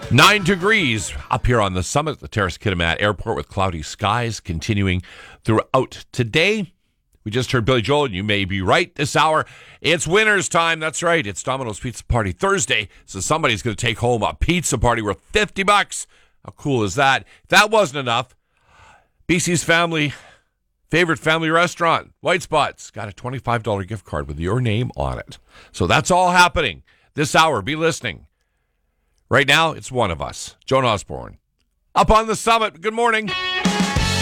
9 degrees up here on the summit, the Terrace Kitimat Airport, with cloudy skies continuing throughout today. We just heard Billy Joel, and you may be right this hour. It's winter's time. That's right. It's Domino's Pizza Party Thursday, so somebody's going to take home a pizza party worth $50. How cool is that? If that wasn't enough, BC's favorite family restaurant, White Spots, got a $25 gift card with your name on it. So that's all happening this hour. Be listening. Right now, it's one of us, Joan Osborne. Up on the summit. Good morning.